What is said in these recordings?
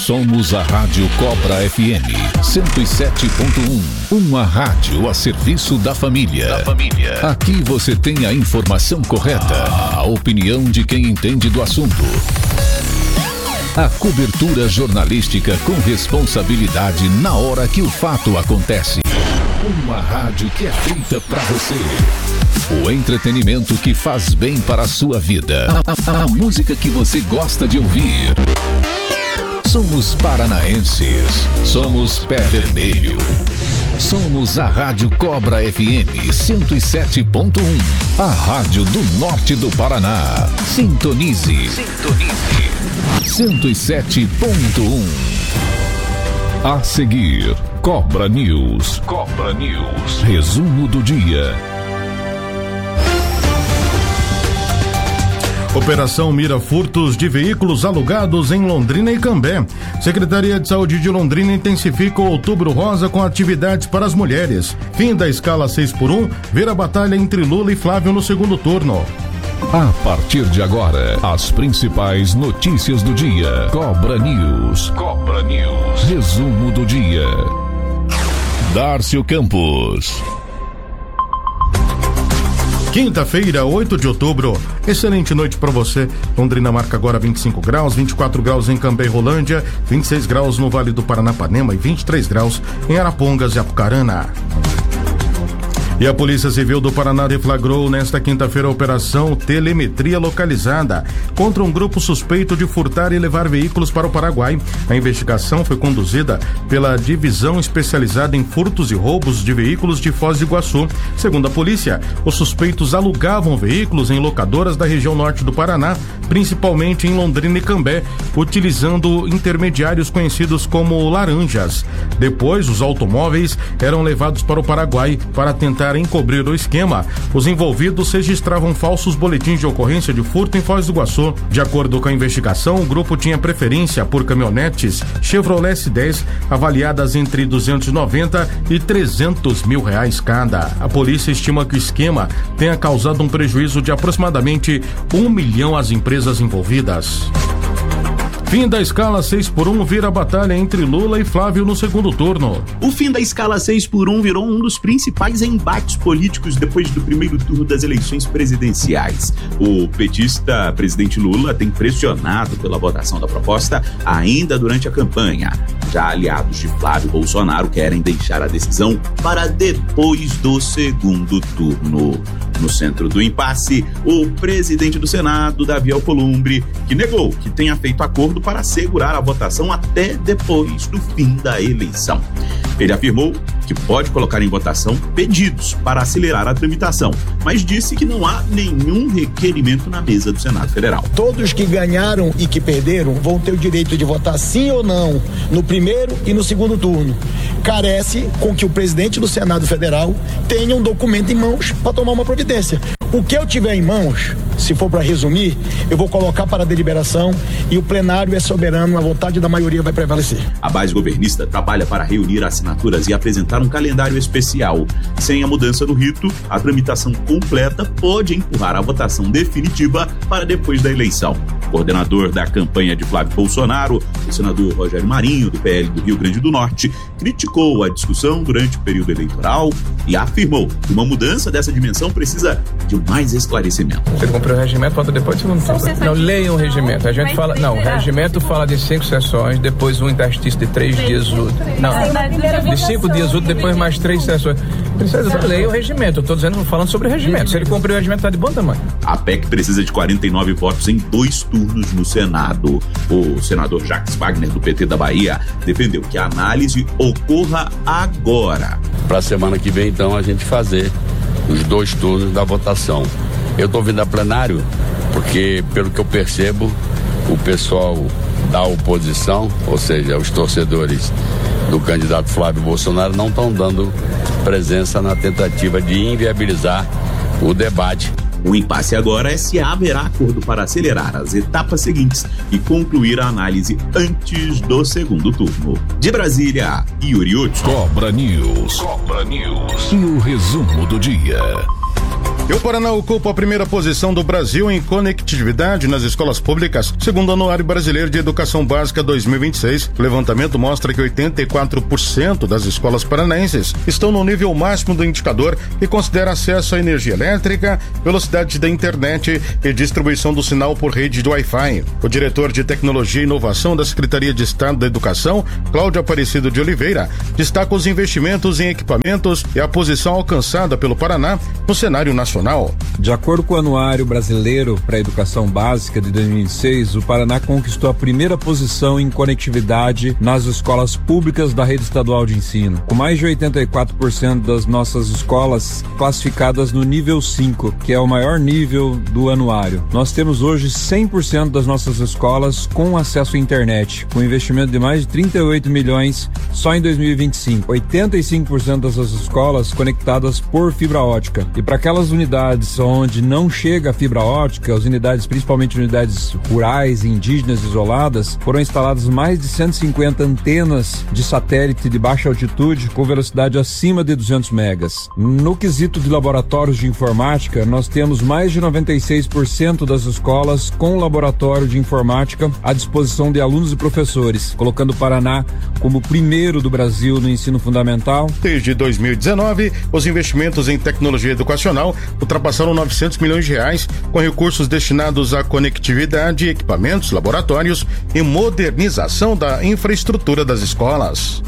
Somos a Rádio Cobra FM 107.1, uma rádio a serviço da família. Aqui você tem a informação correta, a opinião de quem entende do assunto. A cobertura jornalística com responsabilidade na hora que o fato acontece. Uma rádio que é feita pra você. O entretenimento que faz bem para a sua vida. A música que você gosta de ouvir. Somos paranaenses. Somos Pé Vermelho. Somos a Rádio Cobra FM 107.1. A rádio do norte do Paraná. Sintonize. 107.1. A seguir, Cobra News. Resumo do dia. Operação mira furtos de veículos alugados em Londrina e Cambé. Secretaria de Saúde de Londrina intensifica o Outubro Rosa com atividades para as mulheres. Fim da escala 6x1, vira batalha entre Lula e Flávio no segundo turno. A partir de agora, as principais notícias do dia. Cobra News. Resumo do dia. Dárcio Campos. Quinta-feira, 8 de outubro. Excelente noite para você. Londrina marca agora 25 graus, 24 graus em Cambé e Rolândia, 26 graus no Vale do Paranapanema e 23 graus em Arapongas e Apucarana. E a Polícia Civil do Paraná deflagrou nesta quinta-feira a operação Telemetria Localizada contra um grupo suspeito de furtar e levar veículos para o Paraguai. A investigação foi conduzida pela Divisão Especializada em Furtos e Roubos de Veículos de Foz do Iguaçu. Segundo a polícia, os suspeitos alugavam veículos em locadoras da região norte do Paraná, principalmente em Londrina e Cambé, utilizando intermediários conhecidos como laranjas. Depois, os automóveis eram levados para o Paraguai para tentar encobrir o esquema. Os envolvidos registravam falsos boletins de ocorrência de furto em Foz do Iguaçu. De acordo com a investigação, o grupo tinha preferência por caminhonetes Chevrolet S10 avaliadas entre 290 e 300 mil reais cada. A polícia estima que o esquema tenha causado um prejuízo de aproximadamente 1 milhão às empresas envolvidas. Fim da escala 6x1 vira batalha entre Lula e Flávio no segundo turno. O fim da escala 6x1 virou um dos principais embates políticos depois do primeiro turno das eleições presidenciais. O petista presidente Lula tem pressionado pela votação da proposta ainda durante a campanha. Já aliados de Flávio Bolsonaro querem deixar a decisão para depois do segundo turno. No centro do impasse, o presidente do Senado, Davi Alcolumbre, que negou que tenha feito acordo para assegurar a votação até depois do fim da eleição. Ele afirmou que pode colocar em votação pedidos para acelerar a tramitação, mas disse que não há nenhum requerimento na mesa do Senado Federal. Todos que ganharam e que perderam vão ter o direito de votar sim ou não no primeiro e no segundo turno. Carece com que o presidente do Senado Federal tenha um documento em mãos para tomar uma providência. O que eu tiver em mãos, se for para resumir, eu vou colocar para deliberação e o plenário é soberano, a vontade da maioria vai prevalecer. A base governista trabalha para reunir assinaturas e apresentar um calendário especial. Sem a mudança do rito, a tramitação completa pode empurrar a votação definitiva para depois da eleição. O coordenador da campanha de Flávio Bolsonaro, o senador Rogério Marinho, do PL do Rio Grande do Norte, criticou a discussão durante o período eleitoral e afirmou que uma mudança dessa dimensão precisa de mais esclarecimento. Você comprou o regimento, volta depois, não leiam o regimento. A gente fala, não, o regimento fala de 5 sessões, depois um interstício de 3 dias úteis. Não, de 5 dias úteis, depois mais 3 sessões. Precisa ler o regimento, eu tô falando sobre o regimento. Se ele cumprir o regimento, tá de bom tamanho. A PEC precisa de 49 votos em 2 turnos no Senado. O senador Jacques Wagner, do PT da Bahia, defendeu que a análise ocorra agora. Para a semana que vem, então, a gente fazer os 2 turnos da votação. Eu estou vindo a plenário porque, pelo que eu percebo, o pessoal da oposição, ou seja, os torcedores do candidato Flávio Bolsonaro, não estão dando presença na tentativa de inviabilizar o debate. O impasse agora é se haverá acordo para acelerar as etapas seguintes e concluir a análise antes do segundo turno. De Brasília, Yuri Hudson. Cobra News. E o resumo do dia. E o Paraná ocupa a primeira posição do Brasil em conectividade nas escolas públicas, segundo o Anuário Brasileiro de Educação Básica 2026. O levantamento mostra que 84% das escolas paranaenses estão no nível máximo do indicador, que considera acesso à energia elétrica, velocidade da internet e distribuição do sinal por rede de Wi-Fi. O diretor de Tecnologia e Inovação da Secretaria de Estado da Educação, Cláudio Aparecido de Oliveira, destaca os investimentos em equipamentos e a posição alcançada pelo Paraná no cenário nacional. De acordo com o Anuário Brasileiro para a Educação Básica de 2006, o Paraná conquistou a primeira posição em conectividade nas escolas públicas da rede estadual de ensino, com mais de 84% das nossas escolas classificadas no nível 5, que é o maior nível do anuário. Nós temos hoje 100% das nossas escolas com acesso à internet, com investimento de mais de 38 milhões só em 2025. 85% dessas escolas conectadas por fibra ótica. E para aquelas unidades onde não chega a fibra ótica, as unidades, principalmente unidades rurais e indígenas isoladas, foram instaladas mais de 150 antenas de satélite de baixa altitude com velocidade acima de 200 megas. No quesito de laboratórios de informática, nós temos mais de 96% das escolas com laboratório de informática à disposição de alunos e professores, colocando o Paraná como o primeiro do Brasil no ensino fundamental. Desde 2019, os investimentos em tecnologia educacional ultrapassaram 900 milhões de reais, com recursos destinados à conectividade, equipamentos, laboratórios e modernização da infraestrutura das escolas.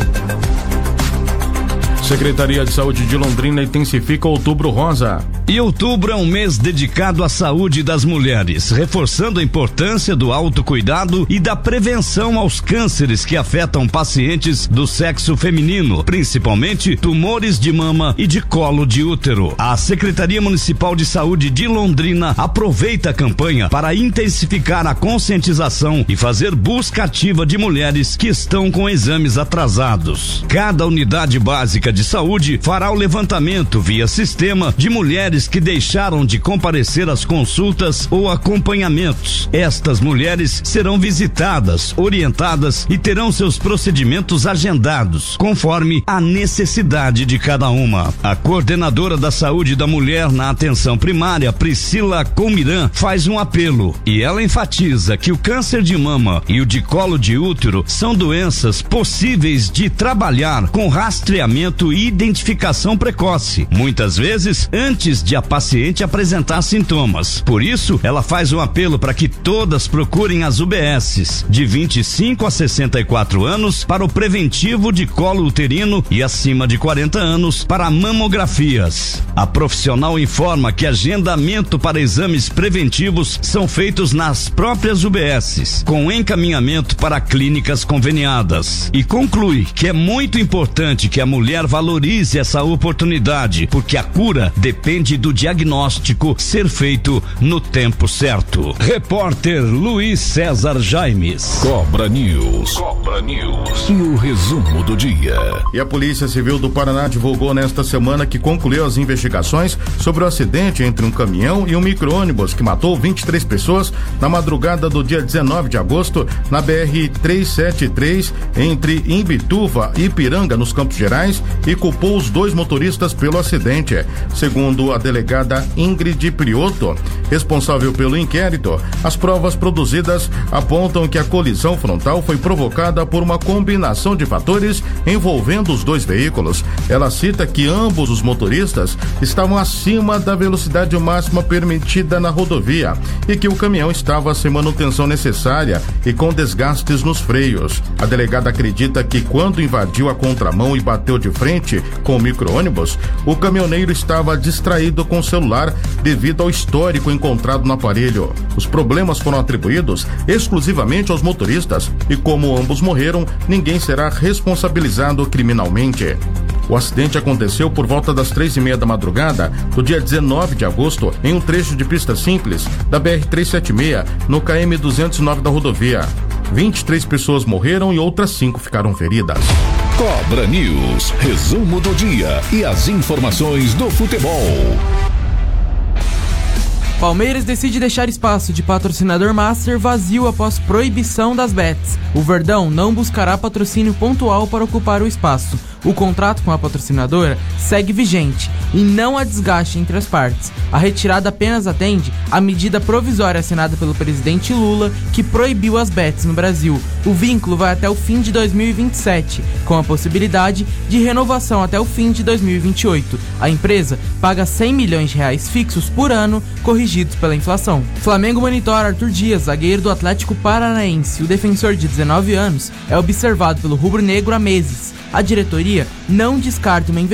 Secretaria de Saúde de Londrina intensifica Outubro Rosa. E outubro é um mês dedicado à saúde das mulheres, reforçando a importância do autocuidado e da prevenção aos cânceres que afetam pacientes do sexo feminino, principalmente tumores de mama e de colo de útero. A Secretaria Municipal de Saúde de Londrina aproveita a campanha para intensificar a conscientização e fazer busca ativa de mulheres que estão com exames atrasados. Cada unidade básica de saúde fará o levantamento via sistema de mulheres que deixaram de comparecer às consultas ou acompanhamentos. Estas mulheres serão visitadas, orientadas e terão seus procedimentos agendados, conforme a necessidade de cada uma. A coordenadora da saúde da mulher na atenção primária, Priscila Comiran, faz um apelo e ela enfatiza que o câncer de mama e o de colo de útero são doenças possíveis de trabalhar com rastreamento e identificação precoce, muitas vezes antes de a paciente apresentar sintomas. Por isso, ela faz um apelo para que todas procurem as UBSs de 25 a 64 anos para o preventivo de colo uterino e acima de 40 anos para mamografias. A profissional informa que agendamento para exames preventivos são feitos nas próprias UBSs, com encaminhamento para clínicas conveniadas. E conclui que é muito importante que a mulher valorize essa oportunidade, porque a cura depende do diagnóstico ser feito no tempo certo. Repórter Luiz César Jaimes. Cobra News. Cobra News. E o resumo do dia. E a Polícia Civil do Paraná divulgou nesta semana que concluiu as investigações sobre o acidente entre um caminhão e um micro-ônibus que matou 23 pessoas na madrugada do dia 19 de agosto na BR-373 entre Imbituva e Ipiranga, nos Campos Gerais, e culpou os dois motoristas pelo acidente. Segundo a delegada Ingrid Priotto, responsável pelo inquérito, as provas produzidas apontam que a colisão frontal foi provocada por uma combinação de fatores envolvendo os dois veículos. Ela cita que ambos os motoristas estavam acima da velocidade máxima permitida na rodovia e que o caminhão estava sem manutenção necessária e com desgastes nos freios. A delegada acredita que quando invadiu a contramão e bateu de frente com o micro-ônibus, o caminhoneiro estava distraído com o celular devido ao histórico encontrado no aparelho. Os problemas foram atribuídos exclusivamente aos motoristas e, como ambos morreram, ninguém será responsabilizado criminalmente. O acidente aconteceu por volta das 3:30 da madrugada do dia 19 de agosto em um trecho de pista simples da BR-376 no KM 209 da rodovia. 23 pessoas morreram e outras 5 ficaram feridas. Cobra News, resumo do dia e as informações do futebol. Palmeiras decide deixar espaço de patrocinador master vazio após proibição das bets. O Verdão não buscará patrocínio pontual para ocupar o espaço. O contrato com a patrocinadora segue vigente e não há desgaste entre as partes. A retirada apenas atende à medida provisória assinada pelo presidente Lula, que proibiu as bets no Brasil. O vínculo vai até o fim de 2027, com a possibilidade de renovação até o fim de 2028. A empresa paga R$100 milhões fixos por ano, corrigidos pela inflação. Flamengo monitora Arthur Dias, zagueiro do Atlético Paranaense. O defensor de 19 anos é observado pelo rubro-negro há meses. A diretoria não descarta uma